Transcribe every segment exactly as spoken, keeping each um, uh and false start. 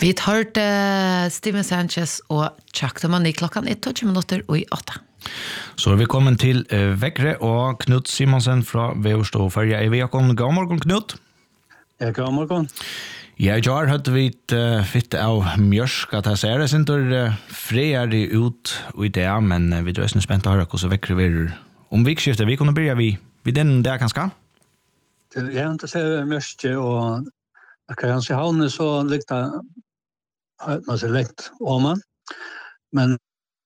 Vi har hørt Steven Sanchez og Chuck de Money klokkan ett og tjue minutter og i åtta. Så er vi kommet til uh, Vekre og Knut Simonsen fra Veverstå Färja i Vekon. God morgen, Knut. Ja, god morgen. Ja, i år hadde vi et uh, fitt av mjørsk at jeg ser det, sin tur uh, friere ut i det, men uh, vi er også spent å høre hvordan Vekre vil om vikskiftet. Vi kunne begynne vi, vi den der kanskje? Ja, det ser mjørsk, og jeg kan si havne så likt det man ser lengt om man, men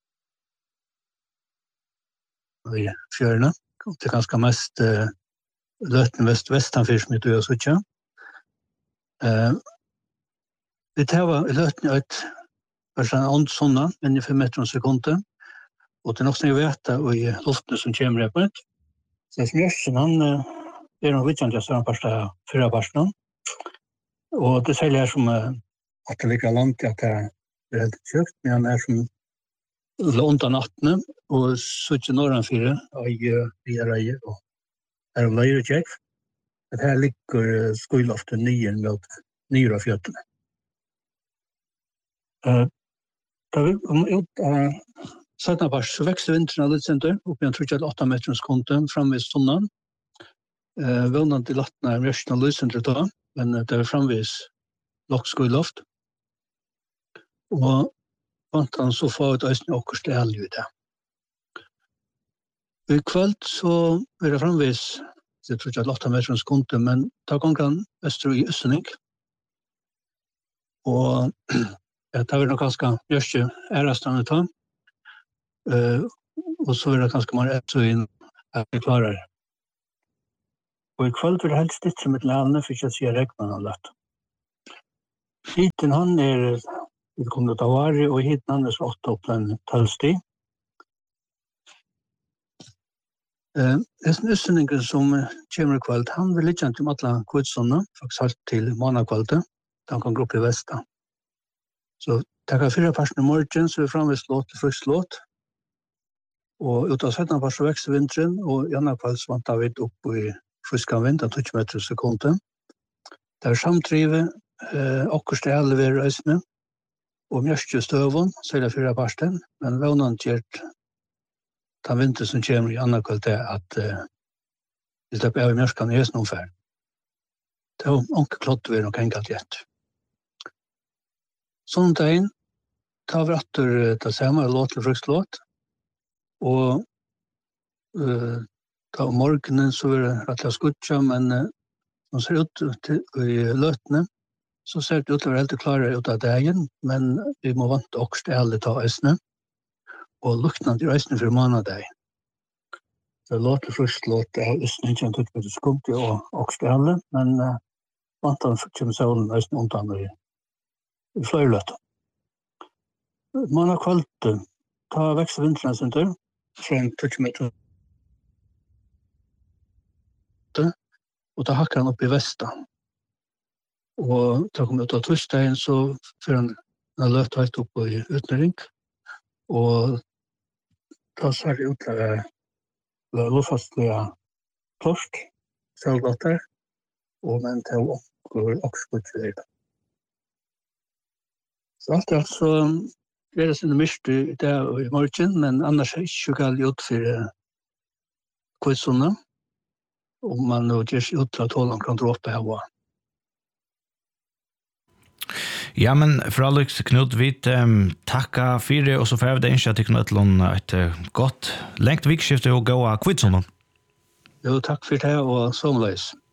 i fjørene, det er ganske mest uh, løten vest-vestan-fyr som er så ikke. Uh, vi tar i løten et en ånd sånne, men i fem meter om sekunder, og det er nok som jeg vet og i luftene som kommer her på det. Så Smjørsen, han uh, er noe vidt til å parste fyra parsten, og det særlig er som uh, at det ligger langt, at det er helt kjøkt, men han er som lånta nattene, og så ikke norran fire, og vi er reier, og er om leire tjekk. At her ligger skuiloftet nyen mot nyr av fjøttene. Uh, da vi kom ut av syttende pars, så vekste vinteren av litt senter, opp i en trettiåtte åtta meter sekunden, framvis sunnan. Uh, Vånande til lattene er mjørsten av lyssenter da, men det er framvis lokk skuiloft. Og vant han så få ut øyne okkurs til alle ut det. I kveld så er det framvis, jeg tror ikke at åtta meter sekunder, men da gong han øster i Østning. Og ja, det er nok ganske mjørste ærestande ta. Uh, og så er det ganske mange etter inn at vi klarer det. Og i kveld er det helst litt som et lærende, for ikke å si regnen har lett. Hiten han er vi kommer til å ta vare, og hit den andre så åtte opp den tølsti. Uh, Esten Østningen som kommer i kveld, han vil ikke til alle kvidsånne, faktisk alt til månedkvalget, da han kan gå opp i Vesta. Så det er fire personer i morgen, så er vi fremme slått til frisk slått. Og ut av syttende personer vekster vinteren, og i andre kveld så vant vi opp i friske vind, av tjue meter sekunder. Det er samtrivet, uh, akkurat det alle ved reisene, og mjørste støvån, så er det fyra parsten, men vånan gjert den vinter som kommer i andre kveld er at uh, vi slipper av i mjørskan i høsten omfær. Det er ikke klott vi nok enkelt gjett. Sånn dagen tar vi atter det samme låt til frukslåt, og uh, da om morgenen så er det rett og skutja, men uh, som ser ut til, i løtene, så ser det ut til å være helt klare ut av dagen, men vi må vante også til alle ta øsene, og lukten til øsene for måneder. Det låter først låt av øsene, ikke en tøtt med skumte og også til alle, men uh, vante han kommer solen øsene undan i, i fløyløtta. Måneder kvalt ta vekst av vinteren sin tur, fra en tøtt med og da hakker han opp i Vesta. Og da kom ut av torsdagen, så får han en løt høyt opp i utnæring. Og da ser det ut til å lovfastlige torsk, selvgåtter, og men til å også skutt i det. Så alt er altså, det er sinne mist i dag og i morgen, men annars er det ikke galt ut for kvitsene, og man gjør ikke ut til at hålen kan dråpe her også. Ja, men for Alex Knut, vi um, takker for det, og så får jeg det ikke at det kunne et, et godt lengt vikskifte og gå av kvitsene. Jo, takk for det, og sånn løs.